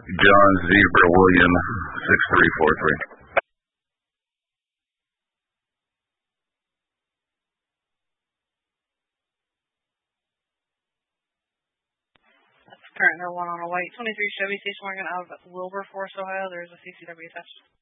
John Zebra William 6343. Current no one on a white 23 Chevy Station wagon out of Wilberforce, Ohio. There is a CCW attached.